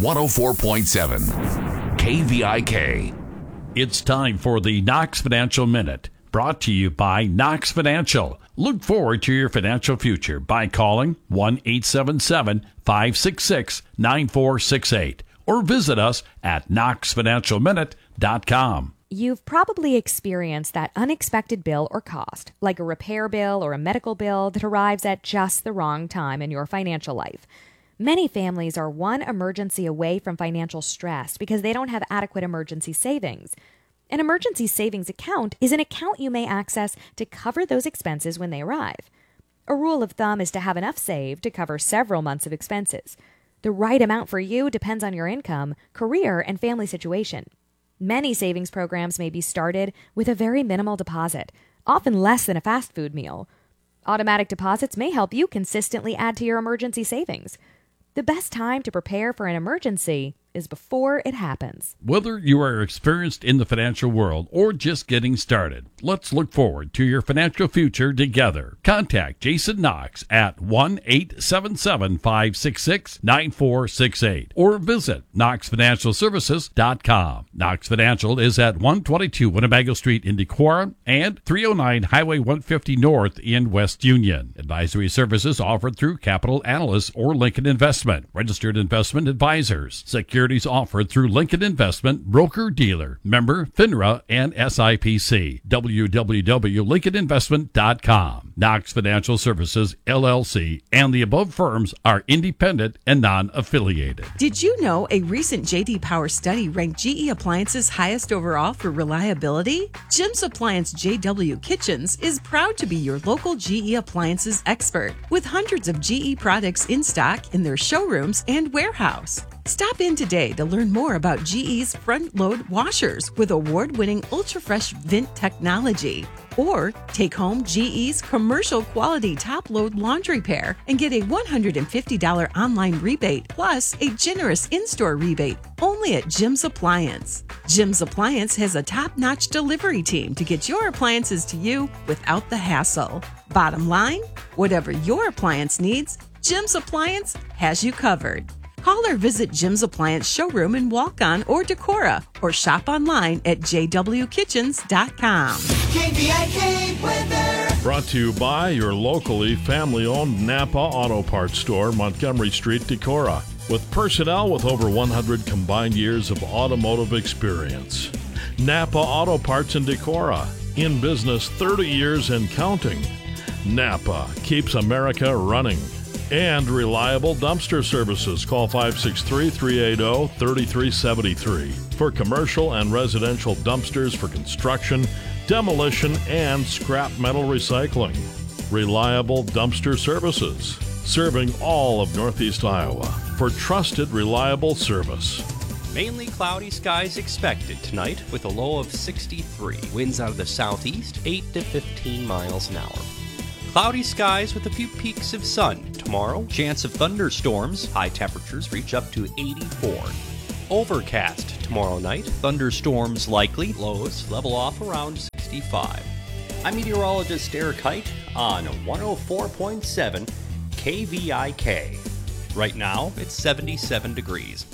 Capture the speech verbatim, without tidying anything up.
one oh four point seven K V I K. It's time for the Knox Financial Minute, brought to you by Knox Financial. Look forward to your financial future by calling one eight seven seven, five six six, nine four six eight or visit us at knox financial minute dot com. You've probably experienced that unexpected bill or cost, like a repair bill or a medical bill that arrives at just the wrong time in your financial life. Many families are one emergency away from financial stress because they don't have adequate emergency savings. An emergency savings account is an account you may access to cover those expenses when they arrive. A rule of thumb is to have enough saved to cover several months of expenses. The right amount for you depends on your income, career, and family situation. Many savings programs may be started with a very minimal deposit, often less than a fast food meal. Automatic deposits may help you consistently add to your emergency savings. The best time to prepare for an emergency is before it happens. Whether you are experienced in the financial world or just getting started, let's look forward to your financial future together. Contact Jason Knox at one eight seven seven, five six six, nine four six eight or visit knox financial services dot com. Knox Financial is at one twenty-two Winnebago Street in Decorah and three oh nine Highway one fifty North in West Union. Advisory services offered through Capital Analysts or Lincoln Investment, registered investment advisors. Securities offered through Lincoln Investment, broker-dealer, member FINRA and S I P C. w w w dot lincoln investment dot com. Knox Financial Services, L L C, and the above firms are independent and non-affiliated. Did you know a recent J D Power study ranked G E Appliances highest overall for reliability? Jim's Appliance J W Kitchens is proud to be your local G E Appliances expert, with hundreds of G E products in stock in their showrooms and warehouse. Stop in today to learn more about G E's front-load washers with award-winning ultra-fresh vent technology. Or take home G E's commercial-quality top-load laundry pair and get a one hundred fifty dollars online rebate plus a generous in-store rebate only at Jim's Appliance. Jim's Appliance has a top-notch delivery team to get your appliances to you without the hassle. Bottom line, whatever your appliance needs, Jim's Appliance has you covered. Call or visit Jim's Appliance showroom in Walk-On or Decorah, or shop online at j w kitchens dot com. K V I K weather. Brought to you by your locally family-owned Napa Auto Parts store, Montgomery Street, Decorah, with personnel with over one hundred combined years of automotive experience. Napa Auto Parts in Decorah, in business thirty years and counting. Napa keeps America running. And reliable dumpster services. Call five six three, three eight zero, three three seven three for commercial and residential dumpsters for construction, demolition, and scrap metal recycling. Reliable dumpster services, serving all of Northeast Iowa for trusted, reliable service. Mainly cloudy skies expected tonight with a low of sixty-three. Winds out of the southeast, eight to fifteen miles an hour. Cloudy skies with a few peaks of sun. Tomorrow, chance of thunderstorms. High temperatures reach up to eighty-four. Overcast tomorrow night. Thunderstorms likely. Lows level off around sixty-five. I'm meteorologist Eric Height on one oh four point seven K V I K. Right now, it's seventy-seven degrees.